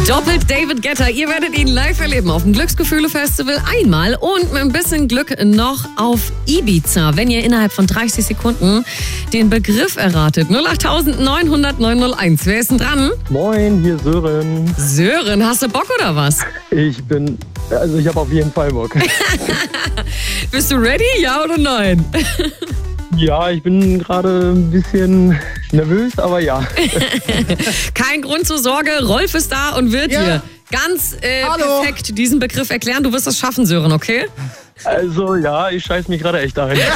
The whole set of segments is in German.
Doppelt David Guetta. Ihr werdet ihn live erleben auf dem Glücksgefühle-Festival einmal und mit ein bisschen Glück noch auf Ibiza. Wenn ihr innerhalb von 30 Sekunden den Begriff erratet. 08900 901. Wer ist denn dran? Moin, hier Sören. Sören, hast du Bock oder was? Ich habe auf jeden Fall Bock. Bist du ready? Ja oder nein? Ja, ich bin gerade ein bisschen nervös, aber ja. Kein Grund zur Sorge. Rolf ist da und wird dir ganz perfekt diesen Begriff erklären. Du wirst es schaffen, Sören, okay? Also ja, ich scheiß mich gerade echt ein.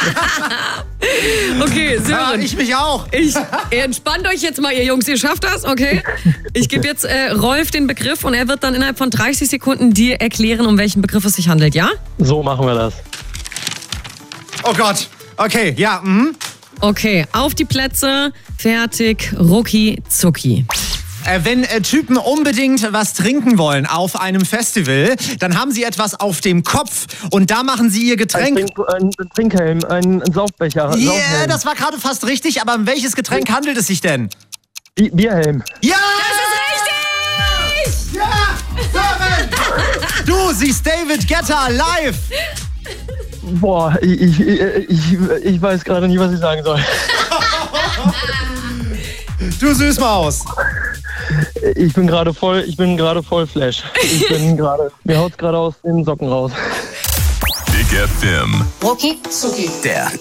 Okay, Sören. Ja, ich mich auch. Entspannt euch jetzt mal, ihr Jungs. Ihr schafft das, okay? Ich gebe jetzt Rolf den Begriff und er wird dann innerhalb von 30 Sekunden dir erklären, um welchen Begriff es sich handelt, ja? So machen wir das. Oh Gott. Okay, ja. Okay, auf die Plätze, fertig, rucki zucki. Wenn Typen unbedingt was trinken wollen auf einem Festival, dann haben sie etwas auf dem Kopf und da machen sie ihr Getränk. Ein Trinkhelm, ein Saufbecher. Ja, Saufhelm. das war gerade fast richtig, aber um welches Getränk handelt es sich denn? Bierhelm. Ja! Das ist richtig! Ja! Sören! Du siehst David Guetta live! Boah, ich weiß gerade nicht, was ich sagen soll. Du Süßmaus! Ich bin gerade voll Flash. Mir haut's gerade aus den Socken raus. Big FM. Rucki zucki. Der